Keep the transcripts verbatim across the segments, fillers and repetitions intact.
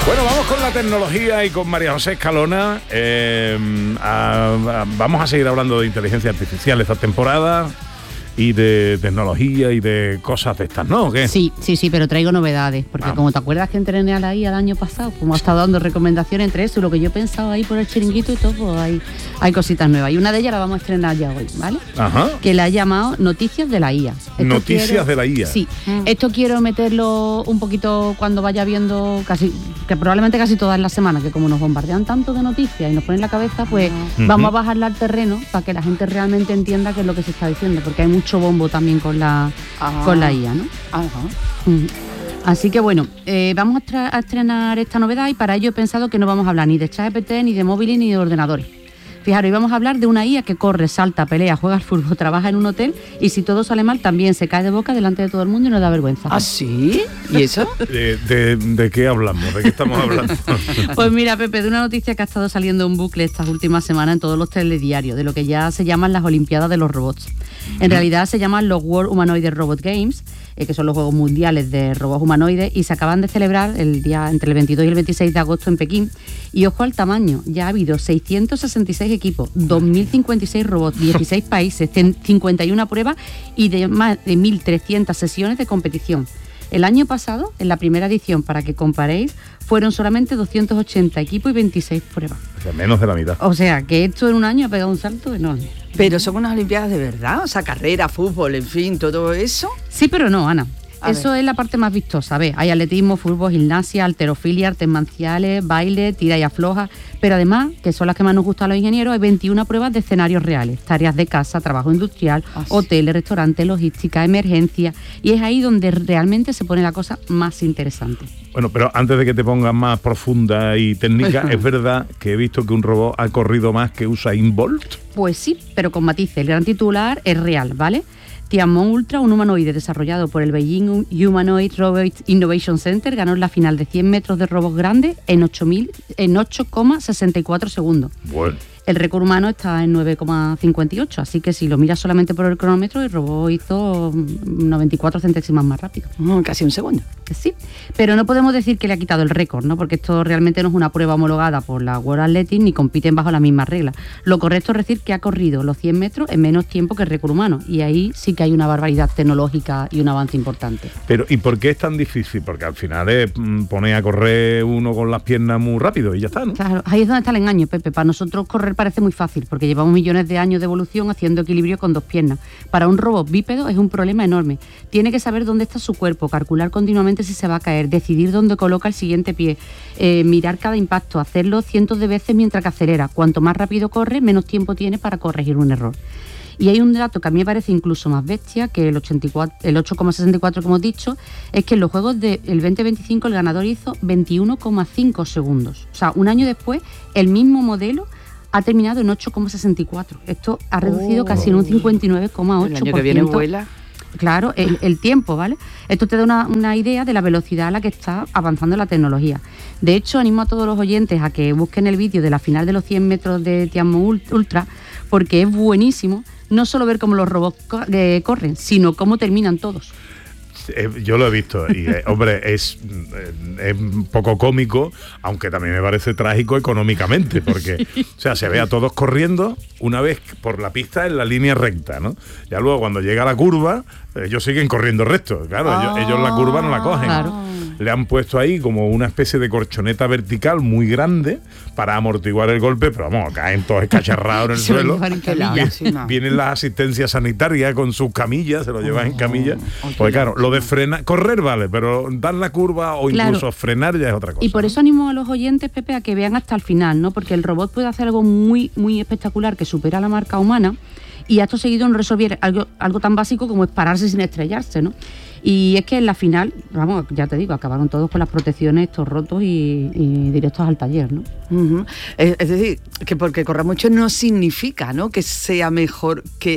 Bueno, vamos con la tecnología y con María José Escalona. Eh, a, a, vamos a seguir hablando de inteligencia artificial esta temporada y de tecnología y de cosas de estas, ¿no? ¿O qué? Sí, sí, sí, pero traigo novedades, porque ah. como te acuerdas que entrené a la I A el año pasado, como ha estado dando recomendaciones entre eso y lo que yo pensaba ahí por el chiringuito y todo, pues hay, hay cositas nuevas. Y una de ellas la vamos a estrenar ya hoy, ¿vale? Ajá. Que la he llamado Noticias de la I A. Esto Noticias quiero, de la I A. Sí. Mm. Esto quiero meterlo un poquito cuando vaya viendo casi, que probablemente casi todas las semanas, que como nos bombardean tanto de noticias y nos ponen la cabeza, pues uh-huh. vamos a bajarla al terreno para que la gente realmente entienda qué es lo que se está diciendo, porque hay mucho bombo también con la, con la I A, ¿no? Ajá. Uh-huh. Así que bueno, eh, vamos a, tra- a estrenar esta novedad y para ello he pensado que no vamos a hablar ni de ChatGPT, ni de móviles, ni de ordenadores. Fijaros, hoy vamos a hablar de una I A que corre, salta, pelea, juega al fútbol, trabaja en un hotel y si todo sale mal también se cae de boca delante de todo el mundo y nos da vergüenza. ¿Ah, sí? ¿Y eso? ¿De, de, de qué hablamos? ¿De qué estamos hablando? Pues mira, Pepe, de una noticia que ha estado saliendo en bucle estas últimas semanas en todos los telediarios, de lo que ya se llaman las Olimpiadas de los Robots. En realidad se llaman los World Humanoid Robot Games, eh, que son los Juegos Mundiales de Robots Humanoides, y se acaban de celebrar el día entre el veintidós y el veintiséis de agosto en Pekín. Y ojo al tamaño, ya ha habido seiscientos sesenta y seis equipos, dos mil cincuenta y seis robots, dieciséis países, cincuenta y una pruebas y de más de mil trescientas sesiones de competición. El año pasado, en la primera edición, para que comparéis, fueron solamente doscientos ochenta equipos y veintiséis pruebas. O sea, menos de la mitad. O sea, que esto en un año ha pegado un salto enorme. Pero son unas Olimpiadas de verdad, o sea, carrera, fútbol, en fin, todo eso. Sí, pero no, Ana. A Eso ver. es la parte más vistosa. ¿Ves? Hay atletismo, fútbol, gimnasia, halterofilia, artes marciales, baile, tira y afloja. Pero además, que son las que más nos gustan a los ingenieros, hay veintiuna pruebas de escenarios reales. Tareas de casa, trabajo industrial, ah, sí. hoteles, restaurantes, logística, emergencia. Y es ahí donde realmente se pone la cosa más interesante. Bueno, pero antes de que te pongas más profunda y técnica, ¿es verdad que he visto que un robot ha corrido más que Usain Bolt? Pues sí, pero con matices. El gran titular es real, ¿vale? Tianmon Ultra, un humanoide desarrollado por el Beijing Humanoid Robot Innovation Center, ganó en la final de cien metros de robots grandes en ocho coma sesenta y cuatro segundos. Bueno. El récord humano está en nueve coma cincuenta y ocho, así que si lo miras solamente por el cronómetro, el robot hizo noventa y cuatro centésimas más rápido. Oh, casi un segundo. Sí, pero no podemos decir que le ha quitado el récord, ¿no? Porque esto realmente no es una prueba homologada por la World Athletics ni compiten bajo las mismas reglas. Lo correcto es decir que ha corrido los cien metros en menos tiempo que el récord humano, y ahí sí que hay una barbaridad tecnológica y un avance importante. Pero ¿y por qué es tan difícil? Porque al final es poner a correr uno con las piernas muy rápido y ya está, ¿no? Claro, ahí es donde está el engaño, Pepe. Para nosotros correr parece muy fácil, porque llevamos millones de años de evolución haciendo equilibrio con dos piernas. Para un robot bípedo es un problema enorme. Tiene que saber dónde está su cuerpo, calcular continuamente si se va a caer, decidir dónde coloca el siguiente pie, eh, mirar cada impacto, hacerlo cientos de veces mientras que acelera. Cuanto más rápido corre, menos tiempo tiene para corregir un error. Y hay un dato que a mí me parece incluso más bestia que el, ochenta y cuatro, el ocho coma sesenta y cuatro que hemos dicho, es que en los Juegos del veinte veinticinco el ganador hizo veintiuno coma cinco segundos. O sea, un año después, el mismo modelo ha terminado en ocho coma sesenta y cuatro. Esto ha reducido oh. casi en un cincuenta y nueve coma ocho por ciento. El año que viene vuela. Claro, el, el tiempo, ¿vale? Esto te da una, una idea de la velocidad a la que está avanzando la tecnología. De hecho, animo a todos los oyentes a que busquen el vídeo de la final de los cien metros de Tianmon Ultra, porque es buenísimo no solo ver cómo los robots co- eh, corren, sino cómo terminan todos. Yo lo he visto y, eh, hombre, es, es un poco cómico, aunque también me parece trágico económicamente, porque, sí. o sea, se ve a todos corriendo una vez por la pista en la línea recta, ¿no? Ya luego cuando llega la curva, ellos siguen corriendo recto, claro, ah, ellos, ellos la curva no la cogen. Claro. Le han puesto ahí como una especie de corchoneta vertical muy grande para amortiguar el golpe, pero vamos, caen todos escacharrados en el se suelo. Camilla, sí, no. Vienen las asistencias sanitarias con sus camillas, se lo llevan oh, en camilla. Oh, porque claro, lo de frenar, correr vale, pero dar la curva o claro. incluso frenar ya es otra cosa. Y por ¿no? eso animo a los oyentes, Pepe, a que vean hasta el final, ¿no? Porque el robot puede hacer algo muy, muy espectacular que supera la marca humana, y acto seguido no resolver algo, algo tan básico como es pararse sin estrellarse, ¿no? Y es que en la final, vamos, ya te digo, acabaron todos con las protecciones, estos rotos y, y directos al taller, ¿no? Uh-huh. Es, es decir, que porque corra mucho no significa, ¿no?, que sea mejor que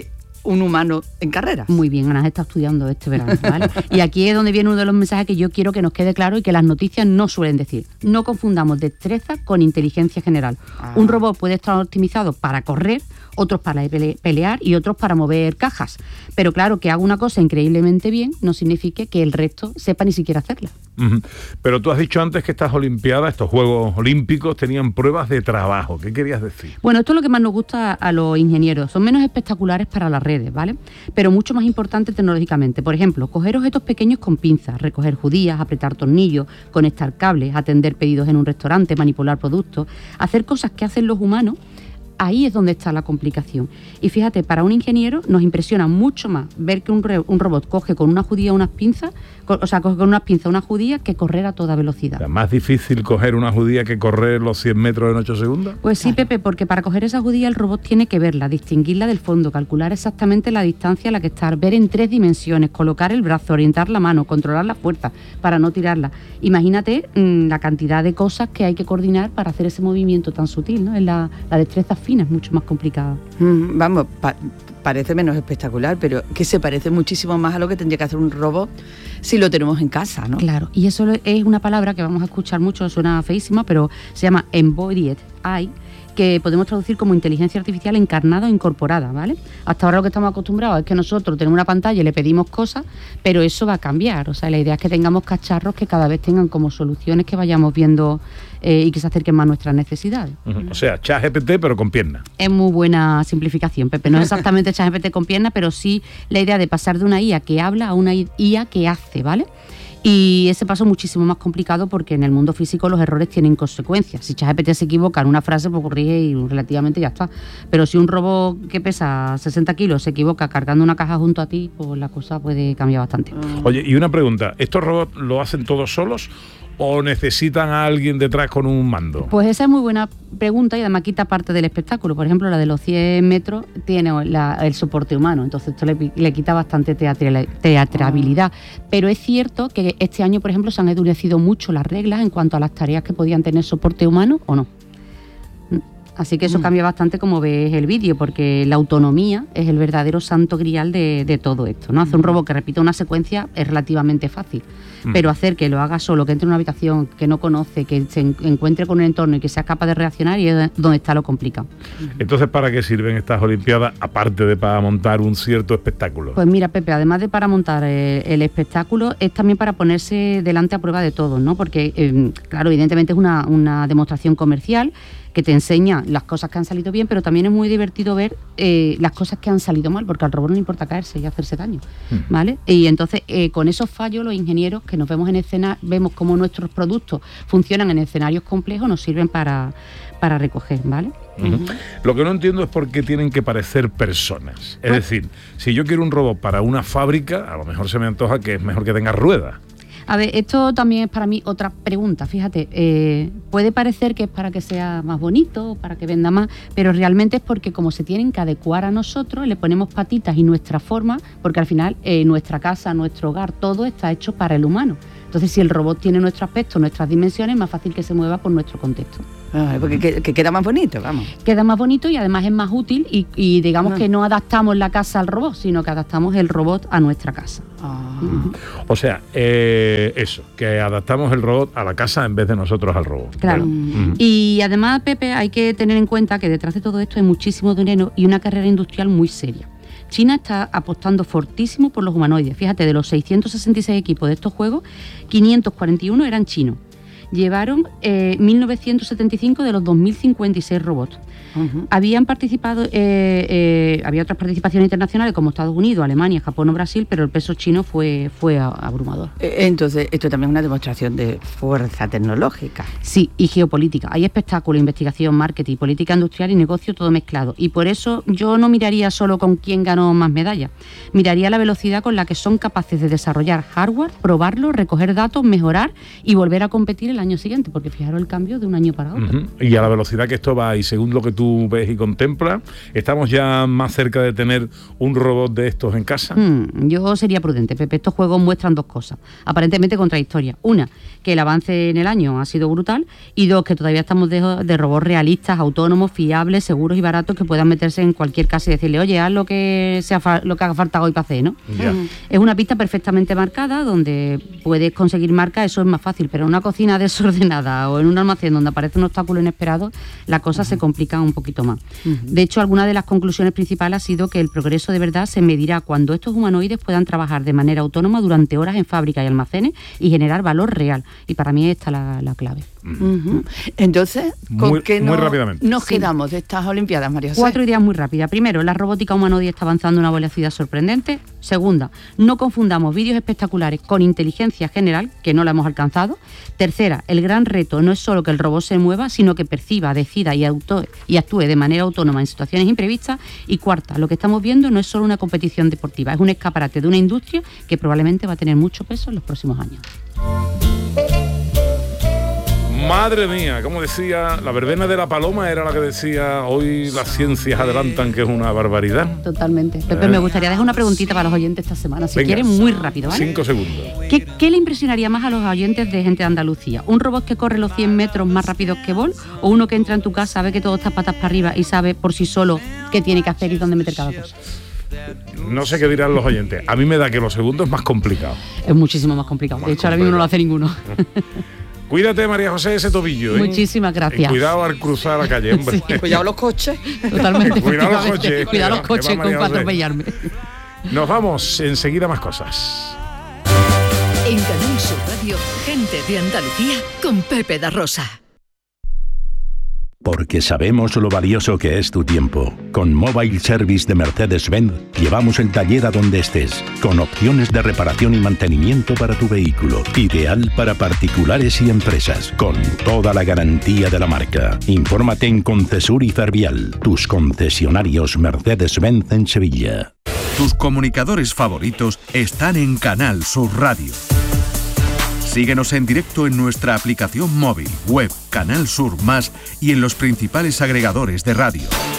un humano en carreras. Muy bien, Ana está estudiando este verano, ¿vale? Y aquí es donde viene uno de los mensajes que yo quiero que nos quede claro y que las noticias no suelen decir. No confundamos destreza con inteligencia general. Ah. Un robot puede estar optimizado para correr, otros para pele- pelear y otros para mover cajas. Pero claro, que haga una cosa increíblemente bien no significa que el resto sepa ni siquiera hacerla. Uh-huh. Pero tú has dicho antes que estas Olimpiadas, estos Juegos Olímpicos, tenían pruebas de trabajo. ¿Qué querías decir? Bueno, esto es lo que más nos gusta a los ingenieros. Son menos espectaculares para las redes, ¿vale? Pero mucho más importante tecnológicamente. Por ejemplo, coger objetos pequeños con pinzas, recoger judías, apretar tornillos, conectar cables, atender pedidos en un restaurante, manipular productos, hacer cosas que hacen los humanos. Ahí es donde está la complicación. Y fíjate, para un ingeniero nos impresiona mucho más ver que un, re, un robot coge con una judía unas pinzas, con, o sea, coge con unas pinzas una judía que correr a toda velocidad. ¿Es más difícil coger una judía que correr los cien metros en ocho segundos? Pues sí, claro. Pepe, porque para coger esa judía el robot tiene que verla, distinguirla del fondo, calcular exactamente la distancia a la que está, ver en tres dimensiones, colocar el brazo, orientar la mano, controlar la fuerza para no tirarla. Imagínate mmm, la cantidad de cosas que hay que coordinar para hacer ese movimiento tan sutil, ¿no? Es la, la destreza fina, es mucho más complicada. Mm, vamos, pa- parece menos espectacular, pero que se parece muchísimo más a lo que tendría que hacer un robot si lo tenemos en casa, ¿no? Claro, y eso es una palabra que vamos a escuchar mucho, suena feísima, pero se llama Embodied A I, que podemos traducir como inteligencia artificial encarnada o incorporada, ¿vale? Hasta ahora lo que estamos acostumbrados es que nosotros tenemos una pantalla y le pedimos cosas, pero eso va a cambiar. O sea, la idea es que tengamos cacharros que cada vez tengan como soluciones que vayamos viendo eh, y que se acerquen más a nuestras necesidades. Uh-huh. O sea, ChatGPT pero con piernas. Es muy buena simplificación, Pepe. No es exactamente ChatGPT con piernas, pero sí la idea de pasar de una I A que habla a una I A que hace, ¿vale? Y ese paso es muchísimo más complicado porque en el mundo físico los errores tienen consecuencias. Si ChatGPT se equivoca en una frase, pues corrige y relativamente ya está. Pero si un robot que pesa sesenta kilos se equivoca cargando una caja junto a ti, pues la cosa puede cambiar bastante. Oye, y una pregunta, ¿estos robots lo hacen todos solos o necesitan a alguien detrás con un mando? Pues esa es muy buena pregunta y además quita parte del espectáculo. Por ejemplo, la de los cien metros tiene la, el soporte humano, entonces esto le, le quita bastante teatral, teatrabilidad. Pero es cierto que este año, por ejemplo, se han endurecido mucho las reglas en cuanto a las tareas que podían tener soporte humano o no. Así que eso mm. cambia bastante como ves el vídeo, porque la autonomía es el verdadero santo grial de, de todo esto, ¿no? Hacer un robot que repita una secuencia es relativamente fácil, mm. pero hacer que lo haga solo, que entre en una habitación que no conoce, que se encuentre con un entorno y que sea capaz de reaccionar, y es donde está lo complicado. Entonces, ¿para qué sirven estas Olimpiadas, aparte de para montar un cierto espectáculo? Pues mira, Pepe, además de para montar el, el espectáculo, es también para ponerse delante a prueba de todo, ¿no? Porque, eh, claro, evidentemente es una, una demostración comercial que te enseña las cosas que han salido bien, pero también es muy divertido ver eh, las cosas que han salido mal, porque al robot no le importa caerse y hacerse daño, ¿vale? Y entonces, eh, con esos fallos, los ingenieros que nos vemos en escena, vemos cómo nuestros productos funcionan en escenarios complejos, nos sirven para, para recoger, ¿vale? Uh-huh. Lo que no entiendo es por qué tienen que parecer personas. Es ah. decir, si yo quiero un robot para una fábrica, a lo mejor se me antoja que es mejor que tenga ruedas. A ver, esto también es para mí otra pregunta. Fíjate, eh, puede parecer que es para que sea más bonito, para que venda más, pero realmente es porque como se tienen que adecuar a nosotros, le ponemos patitas y nuestra forma, porque al final eh, nuestra casa, nuestro hogar, todo está hecho para el humano. Entonces, si el robot tiene nuestro aspecto, nuestras dimensiones, es más fácil que se mueva por nuestro contexto. Ah, porque que, que queda más bonito, vamos. Queda más bonito y además es más útil y, y digamos ah. que no adaptamos la casa al robot, sino que adaptamos el robot a nuestra casa. Ah. Uh-huh. O sea, eh, eso, que adaptamos el robot a la casa en vez de nosotros al robot. Claro. Uh-huh. Y además, Pepe, hay que tener en cuenta que detrás de todo esto hay muchísimo dinero y una carrera industrial muy seria. China está apostando fortísimo por los humanoides. Fíjate, de los seiscientos sesenta y seis equipos de estos juegos, quinientos cuarenta y uno eran chinos. Llevaron eh, mil novecientos setenta y cinco de los dos mil cincuenta y seis robots. Uh-huh. Habían participado, eh, eh, había otras participaciones internacionales como Estados Unidos, Alemania, Japón o Brasil, pero el peso chino fue, fue abrumador. Entonces, esto también es una demostración de fuerza tecnológica. Sí, y geopolítica. Hay espectáculo, investigación, marketing, política industrial y negocio todo mezclado. Y por eso yo no miraría solo con quién ganó más medallas. Miraría la velocidad con la que son capaces de desarrollar hardware, probarlo, recoger datos, mejorar y volver a competir el año siguiente, porque fijaros el cambio de un año para otro. Uh-huh. Y a la velocidad que esto va, y según lo que que tú ves y contemplas? ¿Estamos ya más cerca de tener un robot de estos en casa? Hmm, yo sería prudente, Pepe. Estos juegos muestran dos cosas, aparentemente contradictorias. Una, que el avance en el año ha sido brutal, y dos, que todavía estamos de, de robots realistas, autónomos, fiables, seguros y baratos, que puedan meterse en cualquier casa y decirle, oye, haz lo que, sea fa- lo que haga falta hoy para hacer, ¿no? Ya. Es una pista perfectamente marcada, donde puedes conseguir marca, eso es más fácil, pero en una cocina desordenada o en un almacén donde aparece un obstáculo inesperado, la cosa uh-huh. se complica un poquito más. Uh-huh. De hecho, alguna de las conclusiones principales ha sido que el progreso de verdad se medirá cuando estos humanoides puedan trabajar de manera autónoma durante horas en fábricas y almacenes y generar valor real. Y para mí esta es la, la clave. Uh-huh. Entonces, ¿con muy, qué muy no, rápidamente. nos sí. quedamos de estas Olimpiadas, María José? Cuatro ideas muy rápidas. Primero, la robótica humanoide está avanzando a una velocidad sorprendente. Segunda, no confundamos vídeos espectaculares con inteligencia general, que no la hemos alcanzado. Tercera, el gran reto no es solo que el robot se mueva, sino que perciba, decida y, auto- y actúe de manera autónoma en situaciones imprevistas. Y cuarta, lo que estamos viendo no es solo una competición deportiva, es un escaparate de una industria que probablemente va a tener mucho peso en los próximos años. Madre mía, como decía, la verbena de la paloma era la que decía, hoy las ciencias adelantan, que es una barbaridad. Totalmente. Pepe, Eh. me gustaría dejar una preguntita para los oyentes esta semana, si Venga, quieren, muy rápido, ¿vale? Cinco segundos. ¿Qué, ¿Qué le impresionaría más a los oyentes de Gente de Andalucía? ¿Un robot que corre los cien metros más rápido que Bolt? ¿O uno que entra en tu casa, sabe que todo está patas para arriba y sabe por sí solo qué tiene que hacer y dónde meter cada cosa? No sé qué dirán los oyentes. A mí me da que lo segundo es más complicado. Es muchísimo más complicado. Más De hecho, ahora mismo no lo hace ninguno. Cuídate, María José, ese tobillo, ¿eh? Muchísimas gracias. Y cuidado al cruzar la calle, hombre. Sí. Cuidado los coches. Totalmente. Cuidado los efectivamente. coches. Cuidado los Que va coches María con para José. atropellarme. Nos vamos, enseguida más cosas. En Canal Sur Radio, Gente de Andalucía con Pepe da Rosa. Porque sabemos lo valioso que es tu tiempo. Con Mobile Service de Mercedes-Benz llevamos el taller a donde estés, con opciones de reparación y mantenimiento para tu vehículo. Ideal para particulares y empresas, con toda la garantía de la marca. Infórmate en Concesur y Fervial, tus concesionarios Mercedes-Benz en Sevilla. Tus comunicadores favoritos están en Canal Sur Radio. Síguenos en directo en nuestra aplicación móvil, web, Canal Sur Más y en los principales agregadores de radio.